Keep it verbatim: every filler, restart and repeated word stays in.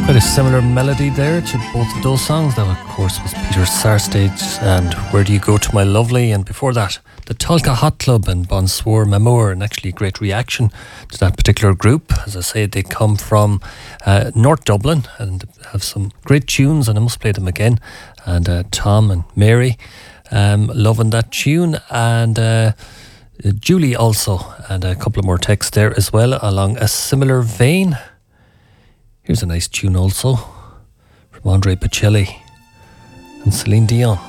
Quite a similar melody there to both of those songs. That, of course, was Peter Sarstage and Where Do You Go To My Lovely, and before that, the Tolka Hot Club and Bonsoir Mamour, and actually great reaction to that particular group. As I say, they come from uh, North Dublin and have some great tunes, and I must play them again. And uh, Tom and Mary um, loving that tune, and uh, Julie also, and a couple of more texts there as well along a similar vein. Here's a nice tune also from Andre Bocelli and Celine Dion.